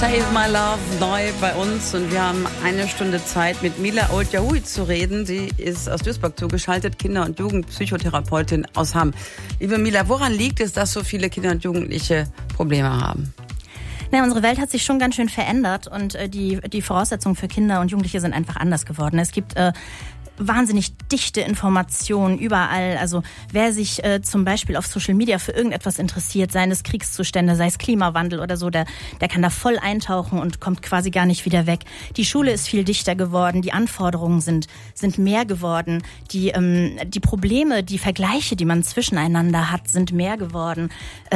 Save My Love neu bei uns und wir haben eine Stunde Zeit, mit Mila Old-Yahoui zu reden. Sie ist aus Duisburg zugeschaltet, Kinder- und Jugendpsychotherapeutin aus Hamm. Liebe Mila, woran liegt es, dass so viele Kinder und Jugendliche Probleme haben? Na, unsere Welt hat sich schon ganz schön verändert und die Voraussetzungen für Kinder und Jugendliche sind einfach anders geworden. Es gibt wahnsinnig dichte Informationen überall. Also wer sich zum Beispiel auf Social Media für irgendetwas interessiert, seien es Kriegszustände, sei es Klimawandel oder so, der kann da voll eintauchen und kommt quasi gar nicht wieder weg. Die Schule ist viel dichter geworden, die Anforderungen sind mehr geworden, die Probleme, die Vergleiche, die man zwischeneinander hat, sind mehr geworden.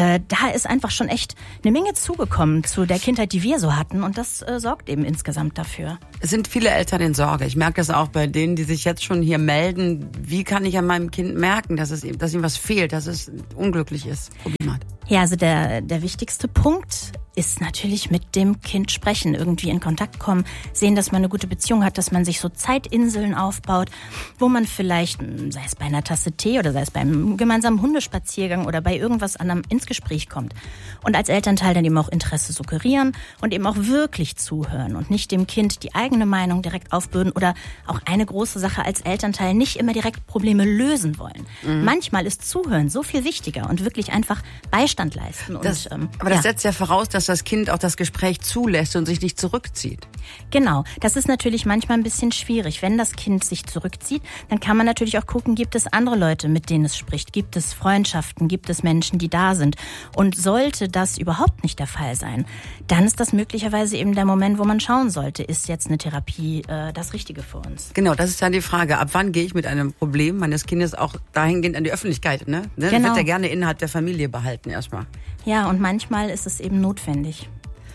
Da ist einfach schon echt eine Menge zugekommen zu der Kindheit, die wir so hatten und das sorgt eben insgesamt dafür. Es sind viele Eltern in Sorge. Ich merke das auch bei denen, die sich jetzt schon hier melden. Wie kann ich an meinem Kind merken, dass ihm was fehlt, dass es unglücklich ist, Problem hat? Ja, also der wichtigste Punkt ist natürlich mit dem Kind sprechen, irgendwie in Kontakt kommen, sehen, dass man eine gute Beziehung hat, dass man sich so Zeitinseln aufbaut, wo man vielleicht, sei es bei einer Tasse Tee oder sei es beim gemeinsamen Hundespaziergang oder bei irgendwas anderem ins Gespräch kommt. Und als Elternteil dann eben auch Interesse suggerieren und eben auch wirklich zuhören und nicht dem Kind die eigene Meinung direkt aufbürden oder auch eine große Sache als Elternteil nicht immer direkt Probleme lösen wollen. Manchmal ist Zuhören so viel wichtiger und wirklich einfach Beistand leisten. Aber das setzt ja voraus, dass das Kind auch das Gespräch zulässt und sich nicht zurückzieht. Genau, das ist natürlich manchmal ein bisschen schwierig. Wenn das Kind sich zurückzieht, dann kann man natürlich auch gucken, gibt es andere Leute, mit denen es spricht? Gibt es Freundschaften? Gibt es Menschen, die da sind? Und sollte das überhaupt nicht der Fall sein, dann ist das möglicherweise eben der Moment, wo man schauen sollte, ist jetzt eine Therapie das Richtige für uns? Genau, das ist dann die Frage. Ab wann gehe ich mit einem Problem meines Kindes auch dahingehend an die Öffentlichkeit? Ne? Genau. Das wird ja gerne innerhalb der Familie behalten erstmal. Ja, und manchmal ist es eben notwendig.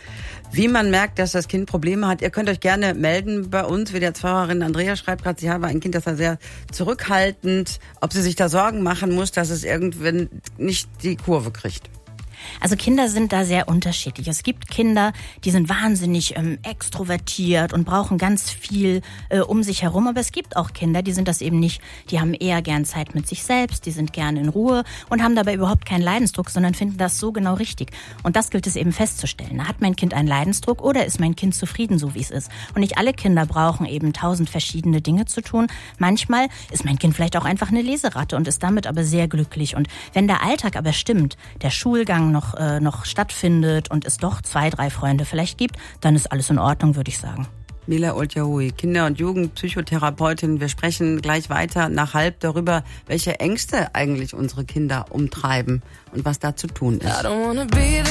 Wie man merkt, dass das Kind Probleme hat, ihr könnt euch gerne melden bei uns. Wie der Pfarrerin Andrea schreibt gerade, sie habe ein Kind, das war sehr zurückhaltend, ob sie sich da Sorgen machen muss, dass es irgendwann nicht die Kurve kriegt. Also Kinder sind da sehr unterschiedlich. Es gibt Kinder, die sind wahnsinnig extrovertiert und brauchen ganz viel um sich herum. Aber es gibt auch Kinder, die sind das eben nicht. Die haben eher gern Zeit mit sich selbst, die sind gern in Ruhe und haben dabei überhaupt keinen Leidensdruck, sondern finden das so genau richtig. Und das gilt es eben festzustellen. Hat mein Kind einen Leidensdruck oder ist mein Kind zufrieden, so wie es ist? Und nicht alle Kinder brauchen eben 1000 verschiedene Dinge zu tun. Manchmal ist mein Kind vielleicht auch einfach eine Leseratte und ist damit aber sehr glücklich. Und wenn der Alltag aber stimmt, der Schulgang noch stattfindet und es doch 2, 3 Freunde vielleicht gibt, dann ist alles in Ordnung, würde ich sagen. Mila Old-Yahoui, Kinder- und Jugendpsychotherapeutin. Wir sprechen gleich weiter nach 12:30 darüber, welche Ängste eigentlich unsere Kinder umtreiben und was da zu tun ist.